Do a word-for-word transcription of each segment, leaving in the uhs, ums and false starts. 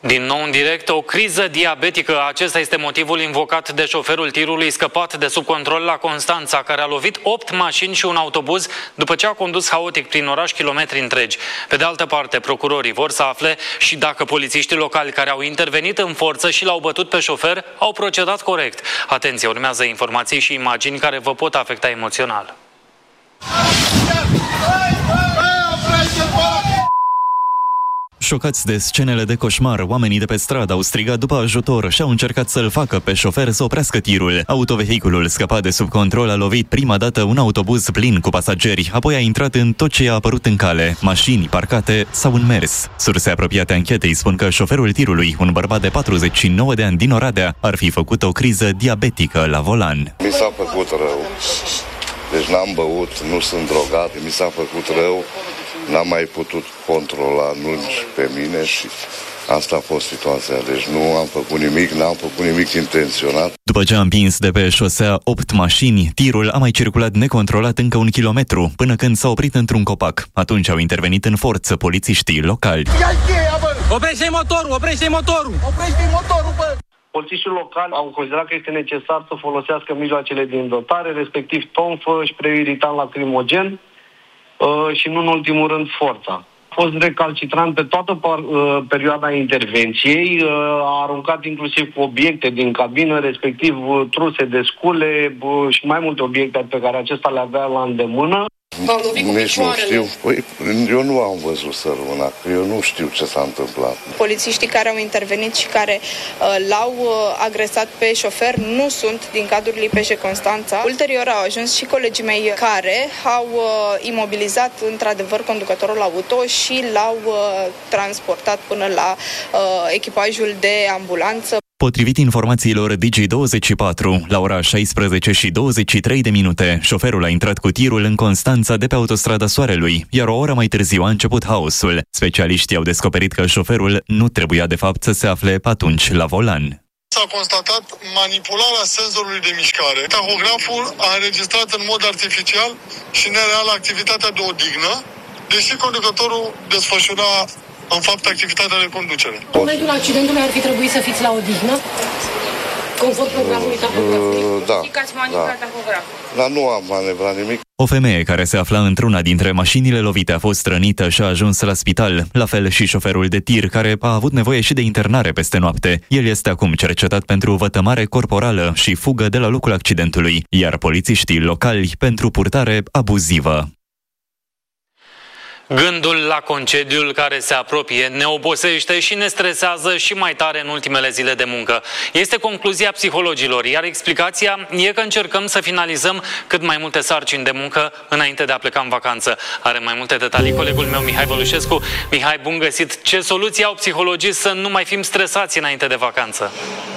Din nou în direct, o criză diabetică. Acesta este motivul invocat de șoferul tirului scăpat de sub control la Constanța, care a lovit opt mașini și un autobuz după ce a condus haotic prin oraș kilometri întregi. Pe de altă parte, procurorii vor să afle și dacă polițiștii locali care au intervenit în forță și l-au bătut pe șofer au procedat corect. Atenție, urmează informații și imagini care vă pot afecta emoțional. Șocați de scenele de coșmar, oamenii de pe stradă au strigat după ajutor și au încercat să-l facă pe șofer să oprească tirul. Autovehiculul scăpat de sub control a lovit prima dată un autobuz plin cu pasageri, apoi a intrat în tot ce a apărut în cale. Mașini parcate s-au înmers. Surse apropiate anchetei spun că șoferul tirului, un bărbat de patruzeci și nouă de ani din Oradea, ar fi făcut o criză diabetică la volan. Mi s-a făcut rău. Deci n-am băut, nu sunt drogat, mi s-a făcut rău. N-am mai putut controla nici pe mine și asta a fost situația. Deci nu am făcut nimic, n-am făcut nimic intenționat. După ce a împins de pe șosea opt mașini, tirul a mai circulat necontrolat încă un kilometru, până când s-a oprit într-un copac. Atunci au intervenit în forță polițiștii locali. Oprește-i motorul, oprește-i motorul! Oprește-i motorul, bă! Polițiștii locali au considerat că este necesar să folosească mijloacele din dotare, respectiv tonfă, spray irritant lacrimogen, Uh, și nu în ultimul rând forța. A fost recalcitrant pe toată par, uh, perioada intervenției, uh, a aruncat inclusiv cu obiecte din cabină, respectiv uh, truse de scule uh, și mai multe obiecte pe care acesta le avea la îndemână. Nici nu știu. Păi, eu nu am văzut sărmâna, eu nu știu ce s-a întâmplat. Polițiștii care au intervenit și care uh, l-au uh, agresat pe șofer nu sunt din cadrul I P J Constanța. Ulterior au ajuns și colegii mei care au uh, imobilizat într-adevăr conducătorul auto și l-au uh, transportat până la uh, echipajul de ambulanță. Potrivit informațiilor Digi douăzeci și patru, la ora șaisprezece și douăzeci și trei de minute, șoferul a intrat cu tirul în Constanța de pe autostrada Soarelui, iar o oră mai târziu a început haosul. Specialiștii au descoperit că șoferul nu trebuia de fapt să se afle atunci la volan. S-a constatat manipularea senzorului de mișcare. Tahograful a înregistrat în mod artificial și nereal activitatea de odihnă, deși conducătorul desfășura în fapt activitatea de conducere. În momentul accidentului ar fi trebuit să fiți la odihnă? Conform programului tahografic? Uh, da. Și că ați manevrat da. tahograful? Dar nu am manevrat nimic. O femeie care se afla într-una dintre mașinile lovite a fost rănită și a ajuns la spital, la fel și șoferul de tir, care a avut nevoie și de internare peste noapte. El este acum cercetat pentru vătămare corporală și fugă de la locul accidentului, iar polițiștii locali pentru purtare abuzivă. Gândul la concediul care se apropie ne obosește și ne stresează și mai tare în ultimele zile de muncă. Este concluzia psihologilor, iar explicația e că încercăm să finalizăm cât mai multe sarcini de muncă înainte de a pleca în vacanță. Are mai multe detalii colegul meu Mihai Vălușescu. Mihai, bun găsit! Ce soluții au psihologii să nu mai fim stresați înainte de vacanță?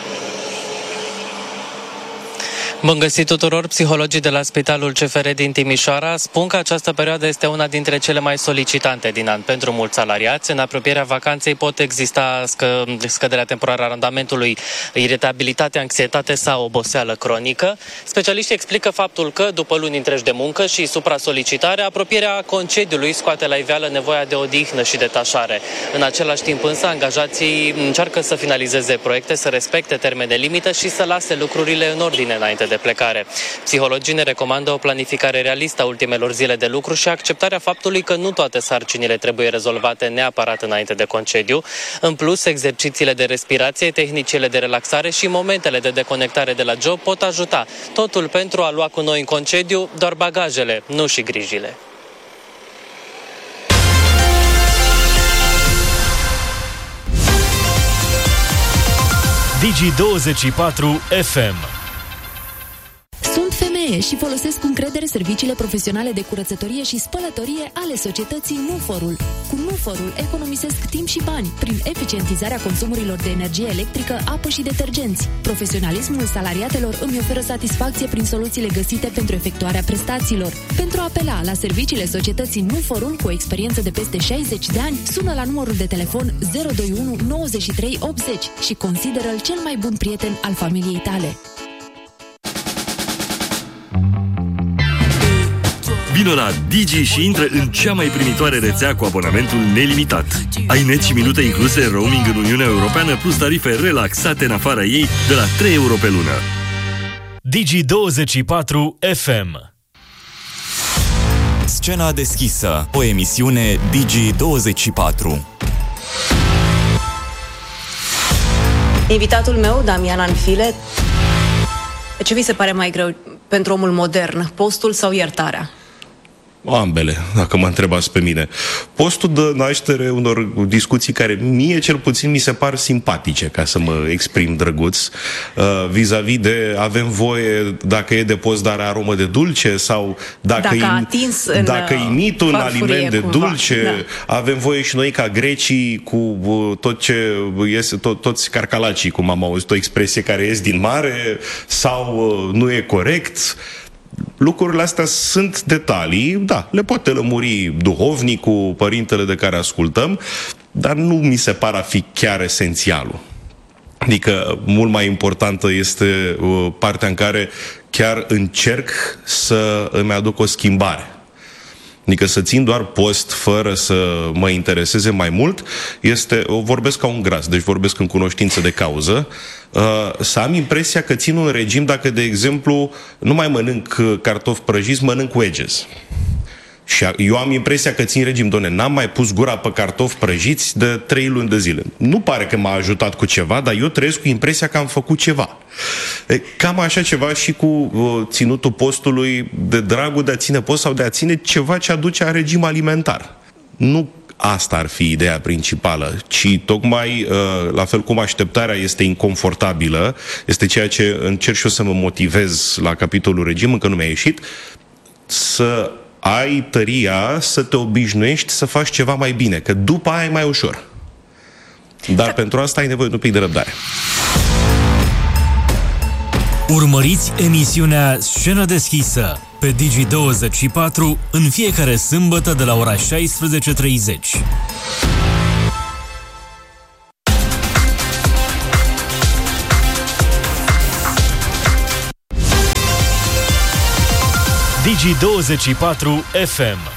Bun găsit tuturor! Psihologii de la Spitalul C F R din Timișoara spun că această perioadă este una dintre cele mai solicitante din an pentru mulți salariați. În apropierea vacanței pot exista scă, scăderea temporară a randamentului, iritabilitate, anxietate sau oboseală cronică. Specialiștii explică faptul că, după luni întregi de muncă și supra-solicitare, apropierea concediului scoate la iveală nevoia de odihnă și detașare. În același timp însă, angajații încearcă să finalizeze proiecte, să respecte termene limită și să lase lucrurile în ordine înainte de plecare. Psihologii ne recomandă o planificare realistă a ultimelor zile de lucru și acceptarea faptului că nu toate sarcinile trebuie rezolvate neapărat înainte de concediu. În plus, exercițiile de respirație, tehnicile de relaxare și momentele de deconectare de la job pot ajuta. Totul pentru a lua cu noi în concediu doar bagajele, nu și grijile. Digi douăzeci și patru F M. Sunt femeie și folosesc cu încredere serviciile profesionale de curățătorie și spălătorie ale societății Nuforul. Cu Nuforul economisesc timp și bani prin eficientizarea consumurilor de energie electrică, apă și detergenți. Profesionalismul salariatelor îmi oferă satisfacție prin soluțiile găsite pentru efectuarea prestațiilor. Pentru a apela la serviciile societății Nuforul cu o experiență de peste șaizeci de ani, sună la numărul de telefon zero doi unu nouăzeci și trei optzeci și consideră-l cel mai bun prieten al familiei tale. Vino la Digi și intră în cea mai primitoare rețea cu abonamentul nelimitat. Ai net și minute incluse, roaming în Uniunea Europeană, plus tarife relaxate în afara ei de la trei euro pe lună. Digi douăzeci și patru F M. Scena deschisă, o emisiune Digi douăzeci și patru. Invitatul meu, Damian Anfile, ce vi se pare mai greu pentru omul modern, postul sau iertarea? Ambele, dacă mă întrebați pe mine. Postul dă naștere unor discuții care mie cel puțin mi se par simpatice, ca să mă exprim drăguț, uh, vis-a-vis de avem voie dacă e de post, dar are aromă de dulce, sau dacă, dacă, im, în, dacă imit un aliment de cumva. dulce, da. Avem voie și noi ca grecii cu uh, tot ce iese, tot, toți carcalacii, cum am auzit o expresie, care ies din mare, sau uh, nu e corect. Lucrurile astea sunt detalii, da, le poate lămuri duhovnicul, părintele de care ascultăm, dar nu mi se pare a fi chiar esențialul. Adică mult mai importantă este uh, partea în care chiar încerc să îmi aduc o schimbare. Adică să țin doar post fără să mă intereseze mai mult, este, o vorbesc ca un gras, deci vorbesc în cunoștință de cauză, uh, să am impresia că țin un regim dacă, de exemplu, nu mai mănânc cartofi prăjiți, mănânc wedges. Și eu am impresia că țin regim, doamne, n-am mai pus gura pe cartofi prăjiți de trei luni de zile. Nu pare că m-a ajutat cu ceva, dar eu trăiesc cu impresia că am făcut ceva. E, cam așa ceva și cu uh, ținutul postului, de dragul de a ține post sau de a ține ceva ce aduce a regim alimentar. Nu asta ar fi ideea principală, ci tocmai, uh, la fel cum așteptarea este inconfortabilă, este ceea ce încerc și eu să mă motivez la capitolul regim, încă nu mi-a ieșit, să ai tăria să te obișnuiești să faci ceva mai bine, că după aia e mai ușor. Dar da. Pentru asta ai nevoie de un pic de răbdare. Urmăriți emisiunea Scenă deschisă pe Digi douăzeci și patru în fiecare sâmbătă de la ora șaisprezece treizeci. Digi douăzeci și patru F M.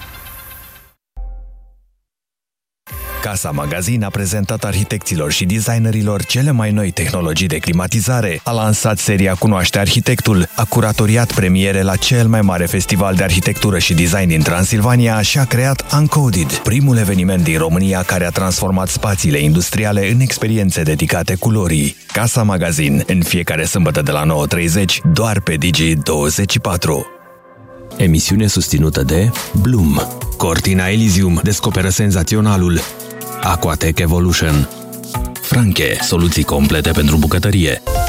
Casa Magazin a prezentat arhitecților și designerilor cele mai noi tehnologii de climatizare, a lansat seria Cunoaște Arhitectul, a curatoriat premiere la cel mai mare festival de arhitectură și design din Transilvania și a creat Uncoded, primul eveniment din România care a transformat spațiile industriale în experiențe dedicate culorii. Casa Magazin, în fiecare sâmbătă de la nouă treizeci, doar pe Digi douăzeci și patru. Emisiune susținută de Bloom. Cortina Elysium descoperă senzaționalul. Aquatech Evolution. Franche, soluții complete pentru bucătărie.